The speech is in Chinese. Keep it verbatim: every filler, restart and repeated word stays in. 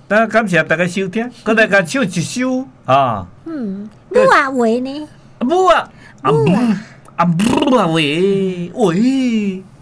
那感谢大家收听，搁来甲唱一首啊。 嗯，母啊话呢？ 母啊，啊母啊， 啊母啊喂喂。